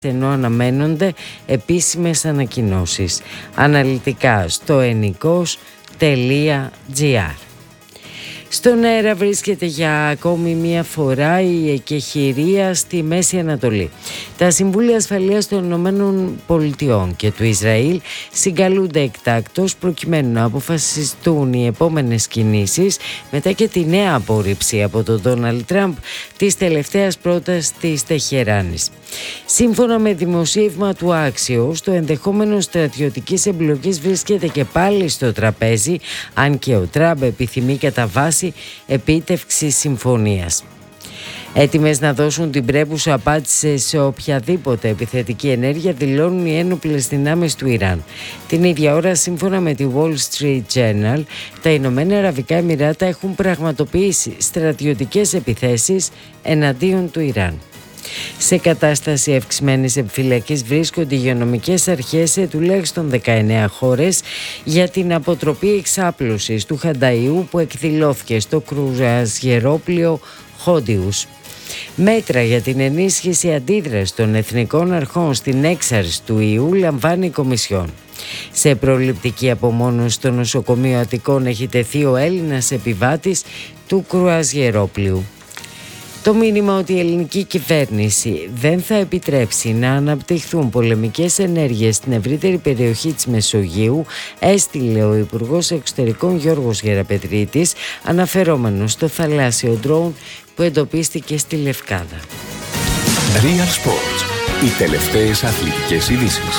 ενώ αναμένονται επίσημες ανακοινώσεις. Αναλυτικά στο ennikos.gr. Στον αέρα βρίσκεται για ακόμη μία φορά η εκεχηρία στη Μέση Ανατολή. Τα Συμβούλια Ασφαλείας των Ηνωμένων Πολιτειών και του Ισραήλ συγκαλούνται εκτάκτως προκειμένου να αποφασιστούν οι επόμενες κινήσεις μετά και τη νέα απόρριψη από τον Ντόναλντ Τραμπ της τελευταίας πρότασης της Τεχεράνης. Σύμφωνα με δημοσίευμα του Axios, το ενδεχόμενο στρατιωτικής εμπλοκής βρίσκεται και πάλι στο τραπέζι, αν και ο Τραμπ επιθυμεί κατά βάση επίτευξη συμφωνίας. Έτοιμες να δώσουν την πρέπουσα απάντηση σε οποιαδήποτε επιθετική ενέργεια δηλώνουν οι ένοπλες δυνάμεις του Ιράν. Την ίδια ώρα, σύμφωνα με τη Wall Street Journal, τα Ηνωμένα Αραβικά Εμιράτα έχουν πραγματοποιήσει στρατιωτικές επιθέσεις εναντίον του Ιράν. Σε κατάσταση αυξημένης επιφυλακής βρίσκονται οι υγειονομικές αρχές σε τουλάχιστον 19 χώρες για την αποτροπή εξάπλωσης του χανταϊού που εκδηλώθηκε στο κρουαζιερόπλοιο Χόντιους. Μέτρα για την ενίσχυση αντίδρασης των εθνικών αρχών στην έξαρση του ιού λαμβάνει η Κομισιόν. Σε προληπτική απομόνωση στο νοσοκομείο Αττικών έχει τεθεί ο Έλληνας επιβάτης του κρουαζιερόπλοιου. Το μήνυμα ότι η ελληνική κυβέρνηση δεν θα επιτρέψει να αναπτυχθούν πολεμικές ενέργειες στην ευρύτερη περιοχή της Μεσογείου έστειλε ο Υπουργός Εξωτερικών Γιώργος Γεραπετρίτης, αναφερόμενος στο θαλάσσιο ντρόουν που εντοπίστηκε στη Λευκάδα. Real Sports. Οι τελευταίες αθλητικές ειδήσεις.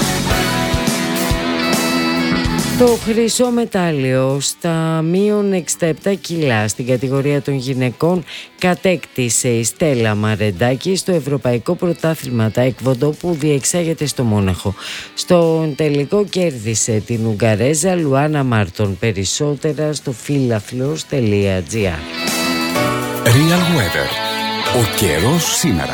Το χρυσό μετάλλιο στα μείον 67 κιλά στην κατηγορία των γυναικών κατέκτησε η Στέλλα Μαρεντάκη στο Ευρωπαϊκό Πρωτάθλημα Τάικβοντο που διεξάγεται στο Μόναχο. Στον τελικό κέρδισε την Ουγγαρέζα Λουάνα Μάρτον. Περισσότερα στο φίλαθλος.gr. Real Weather. Ο καιρός σήμερα.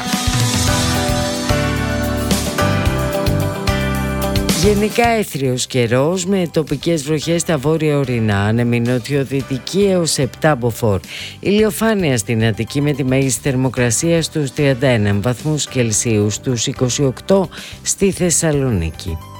Γενικά έθριος καιρός με τοπικές βροχές στα βόρεια ορεινά, άνεμη νοτιοδυτική έως 7 μποφόρ. Ηλιοφάνεια στην Αττική με τη μέγιστη θερμοκρασία στους 31 βαθμούς Κελσίου, στους 28 στη Θεσσαλονίκη.